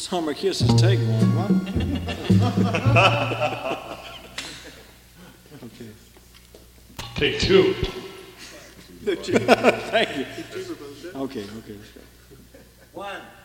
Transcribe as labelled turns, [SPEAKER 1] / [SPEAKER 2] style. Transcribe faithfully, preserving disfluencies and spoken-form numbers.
[SPEAKER 1] Summer kisses, take one. What? Okay.
[SPEAKER 2] Take two.
[SPEAKER 1] Thank you. Okay, okay, let's go.
[SPEAKER 3] One.